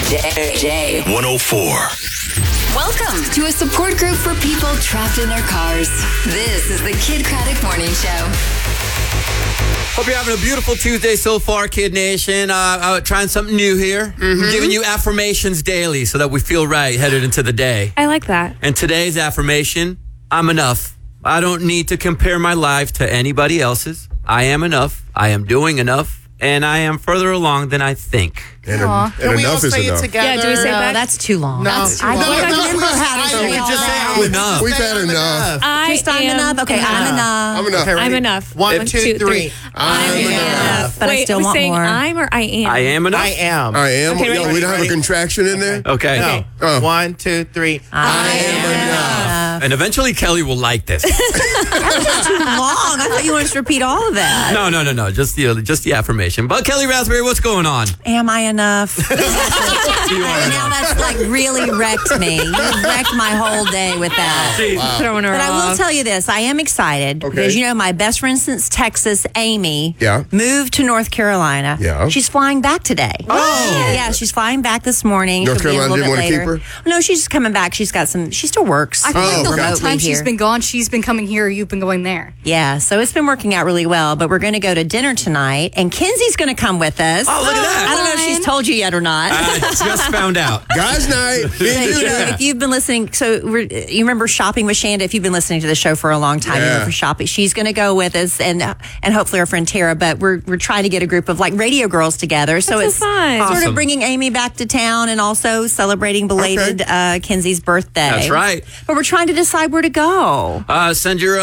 Day 104. Welcome to a support group for people trapped in their cars. This is the Kid Craddock Morning Show. Hope you're having a beautiful Tuesday so far, Kid Nation. Trying something new here. Giving you affirmations daily so that we feel right headed into the day. I like that. And today's affirmation, I'm enough. I don't need to compare my life to anybody else's. I am enough. I am doing enough. And I am further along than I think. And Can we all enough is say it enough. together? Yeah, do we say No, that? that's too long. No. That's too long. No, I no, remember how to say we all just say that. I'm enough. We've had enough. Just I'm enough. Okay, I'm enough. I'm enough. Okay, ready? I'm enough. One, two, three. I'm enough. But Wait, I still are we want saying more. I'm or I am? I am enough. I am. I am. Okay, ready? Yo, we don't have a Ready? contraction in there? Okay. No. Oh. 1, 2, 3. I am enough. And eventually Kelly will like this. Too long. I thought you wanted to repeat all of that. No. Just the affirmation. But Kelly Raspberry, what's going on? Am I enough? You are And now enough. that's like really wrecked me. You wrecked my whole day with that. Throwing her But I will off. tell you this, I am excited because, you know, my best friend since Texas, Amy, Yeah. moved to North Carolina. Yeah. She's flying back today. Oh. Yeah, she's flying back this morning. North She'll be Carolina a didn't little want bit to keep later. her? No, she's just coming back. She still works. I feel like the okay. whole time remotely she's here. been gone, she's been coming here, you've been going there. Yeah, so it's been working out really well, but we're going to go to dinner tonight, and Kenzie's going to come with us. Oh, look at that. I don't know if she's told you yet or not. I just found out. Guys' night. Me and So, you. you know, if you've been listening, you remember shopping with Shanda. If you've been listening to the show for a long time, you Yeah. remember shopping. She's going to go with us, and hopefully our friend Tara. But we're trying to get a group of like radio girls together. So That's it's so fun. sort Awesome. of bringing Amy back to town, and also celebrating belated Kenzie's birthday. That's right. But we're trying to decide where to go. Send your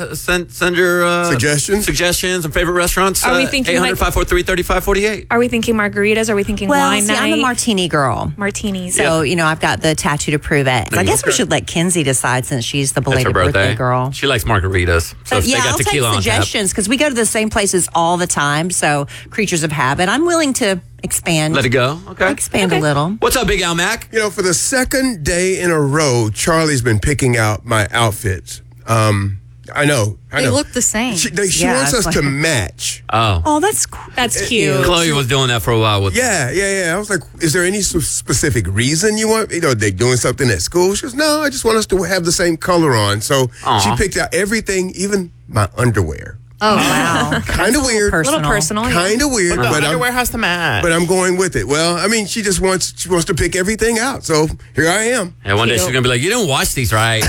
suggestions and favorite restaurants. Are we thinking 800-543-3548. Are we thinking margaritas? Are we thinking Well, wine see, night? I'm a martini girl. Martinis. So, you know, I've got the tattoo to prove it. I guess we should let Kenzie decide since she's the That's her belated birthday. girl. She likes margaritas. So if Yeah, they got I'll take tequila on tap. suggestions because we go to the same places all the time. So, creatures of habit. I'm willing to expand. Let it go. Okay. Expand a little. What's up, Big Al Mac? You know, for the second day in a row, Charlie's been picking out my outfits. I know. They look the same. She Yeah, wants it's us to match. Oh. Oh, that's cool. That's cute. Chloe was doing that for a while with Yeah. I was like, is there any specific reason you want? You know, they doing something at school? She goes, no, I just want us to have the same color on. So she picked out everything, even my underwear. Oh, Wow. Kind of weird. A little personal. yeah. Kind of weird, The but underwear has to match. but I'm going with it. Well, I mean, she wants to pick everything out. So here I am. And one day she's going to be like, you didn't watch these right.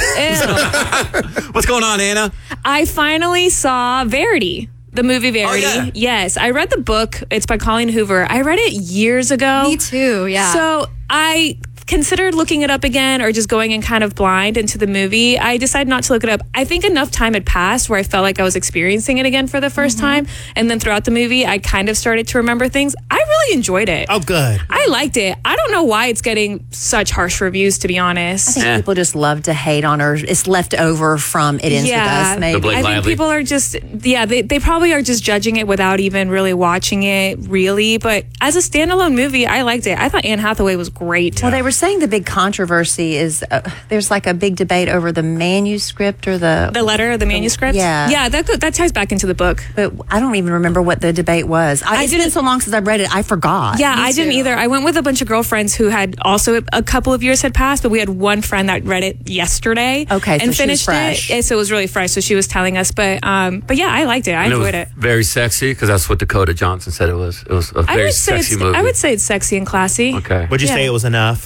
What's going on, Anna? I finally saw Verity. The movie Verity. yeah. Yes. I read the book. It's by Colleen Hoover. I read it years ago. me too, yeah. So I considered looking it up again or just going in kind of blind into the movie. I decided not to look it up. I think enough time had passed where I felt like I was experiencing it again for the first time. And then throughout the movie, I kind of started to remember things. I really enjoyed it. Oh, good. I liked it. I don't know why it's getting such harsh reviews, to be I honest. think people just love to hate on her. It's left over from It Ends With Us, maybe. Blake I think Lively. people are just, they probably are just judging it without even really watching it, really. But as a standalone movie, I liked it. I thought Anne Hathaway was great. Well, they were saying the big controversy is there's like a big debate over the manuscript or the letter, the manuscript? Yeah. Yeah, that ties back into the book. But I don't even remember what the debate was. It's been so long since I've read it, I forgot. Yeah, I didn't either. I went with a bunch of girlfriends who had also a couple of years had passed, but we had one friend that read it yesterday. Okay, so and she was finished fresh. it. So it was really fresh. So she was telling us, but yeah, I liked it. I And enjoyed it. Very sexy because that's what Dakota Johnson said it was. It was a very sexy movie. I would say it's sexy and classy. Okay. Would you Yeah. say it was enough?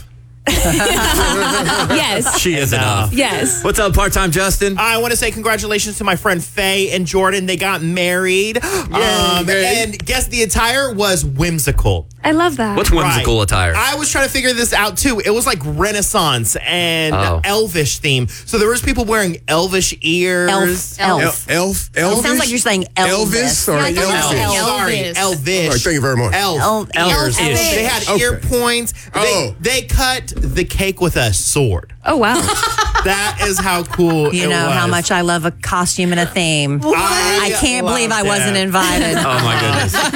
Yes. She is enough. Yes. What's up, part-time Justin? I want to say congratulations to my friend Faye and Jordan. They got married. And guess the attire was whimsical. I love that. What's whimsical Right. attire? I was trying to figure this out too. It was like Renaissance and Oh. Elvish theme. So there was people wearing Elvish ears. Elf. Elf. It sounds like you're saying Elvis. Elvis or Yeah, I thought Elvis? it was Sorry, Elvis. Elvish. All right, thank you very much. Elf. Elvis. They had ear points. They cut the cake with a sword. Oh, wow. That is how cool You it know was. how much I love a costume and a theme. I can't believe I loved wasn't it. invited. Oh, my goodness.